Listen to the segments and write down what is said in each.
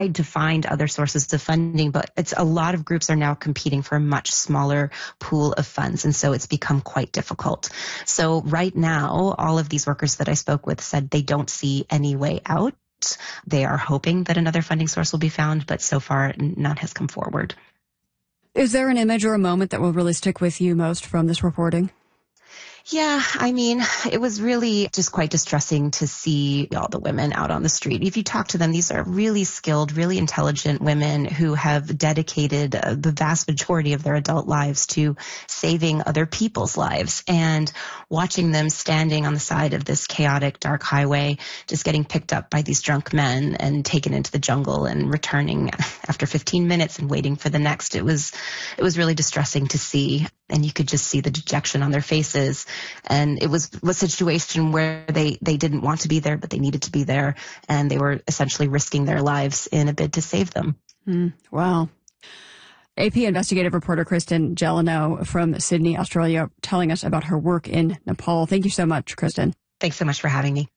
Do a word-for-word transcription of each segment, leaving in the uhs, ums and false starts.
to find other sources of funding, but it's a lot of groups are now competing for a much smaller pool of funds, and so it's become quite difficult. So right now, all of these workers that I spoke with said they don't see any way out. They are hoping that another funding source will be found, but so far none has come forward. Is there an image or a moment that will really stick with you most from this reporting? Yeah, I mean, it was really just quite distressing to see all the women out on the street. If you talk to them, these are really skilled, really intelligent women who have dedicated uh, the vast majority of their adult lives to saving other people's lives. And watching them standing on the side of this chaotic, dark highway, just getting picked up by these drunk men and taken into the jungle and returning after fifteen minutes and waiting for the next, it was, it was really distressing to see. And you could just see the dejection on their faces. And it was a situation where they, they didn't want to be there, but they needed to be there. And they were essentially risking their lives in a bid to save them. Mm, wow. A P investigative reporter Kristen Gelano from Sydney, Australia, telling us about her work in Nepal. Thank you so much, Kristen. Thanks so much for having me.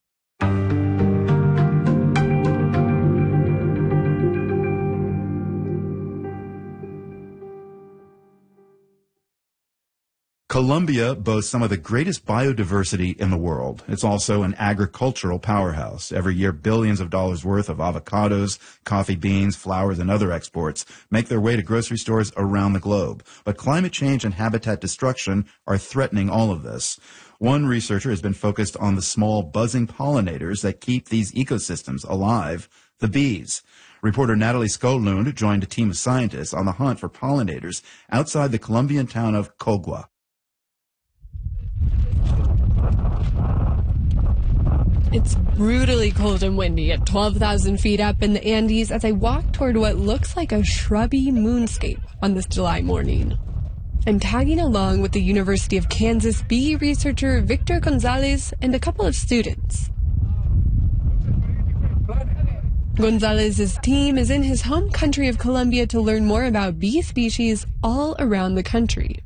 Colombia boasts some of the greatest biodiversity in the world. It's also an agricultural powerhouse. Every year, billions of dollars worth of avocados, coffee beans, flowers, and other exports make their way to grocery stores around the globe. But climate change and habitat destruction are threatening all of this. One researcher has been focused on the small buzzing pollinators that keep these ecosystems alive, the bees. Reporter Natalie Skolund joined a team of scientists on the hunt for pollinators outside the Colombian town of Cogua. It's brutally cold and windy at twelve thousand feet up in the Andes as I walk toward what looks like a shrubby moonscape on this July morning. I'm tagging along with the University of Kansas bee researcher Victor Gonzalez and a couple of students. Gonzalez's team is in his home country of Colombia to learn more about bee species all around the country.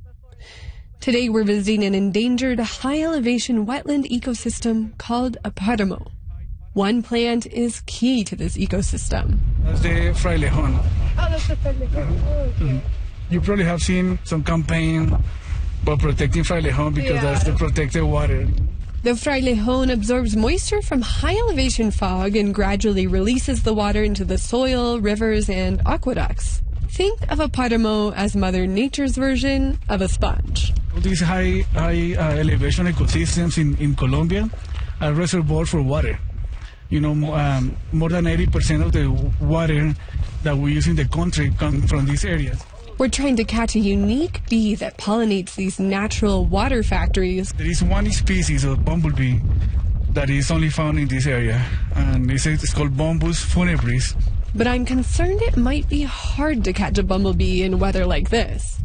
Today we're visiting an endangered high-elevation wetland ecosystem called a páramo. One plant is key to this ecosystem. That's the frailejón. Oh, that's the frailejón. Mm. You probably have seen some campaign about protecting frailejón because yeah. that's the protected water. The frailejón absorbs moisture from high-elevation fog and gradually releases the water into the soil, rivers, and aqueducts. Think of a páramo as Mother Nature's version of a sponge. These high, high uh, elevation ecosystems in, in Colombia are reservoirs for water. You know, um, more than eighty percent of the water that we use in the country comes from these areas. We're trying to catch a unique bee that pollinates these natural water factories. There is one species of bumblebee that is only found in this area, and it's, it's called Bombus funebris. But I'm concerned it might be hard to catch a bumblebee in weather like this.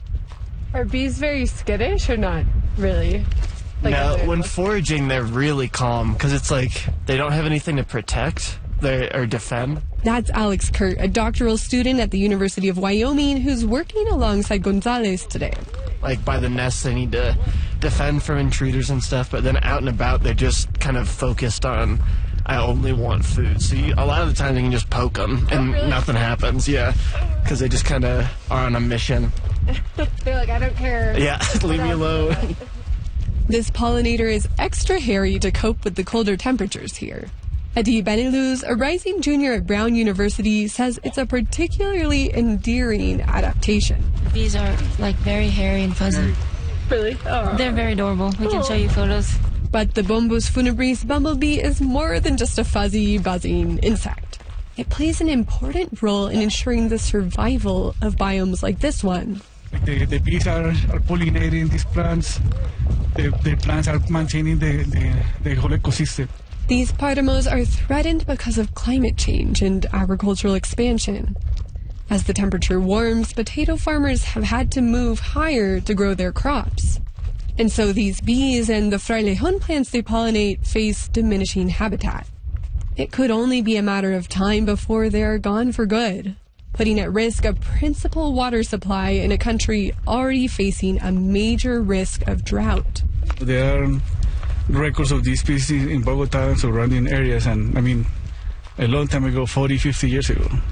Are bees very skittish or not really? Like no, when foraging they're really calm because it's like they don't have anything to protect they, or defend. That's Alex Kurt, a doctoral student at the University of Wyoming who's working alongside Gonzalez today. Like by the nest they need to defend from intruders and stuff, but then out and about they're just kind of focused on I only want food. So you, a lot of the time they can just poke them and oh, really? Nothing happens, yeah, because they just kind of are on a mission. They're like, I don't care. Yeah, leave me alone. This pollinator is extra hairy to cope with the colder temperatures here. Adi Beniluz, a rising junior at Brown University, says it's a particularly endearing adaptation. Bees are like very hairy and fuzzy. Really? Oh. They're very adorable. We can show you photos. But the Bombus funebris bumblebee is more than just a fuzzy, buzzing insect. It plays an important role in ensuring the survival of biomes like this one. The, the bees are, are pollinating these plants. The, the plants are maintaining the, the, the whole ecosystem. These páramos are threatened because of climate change and agricultural expansion. As the temperature warms, potato farmers have had to move higher to grow their crops. And so these bees and the frailejón plants they pollinate face diminishing habitat. It could only be a matter of time before they're gone for good, putting at risk a principal water supply in a country already facing a major risk of drought. There are records of these species in Bogota and surrounding areas, and I mean, a long time ago, forty, fifty years ago.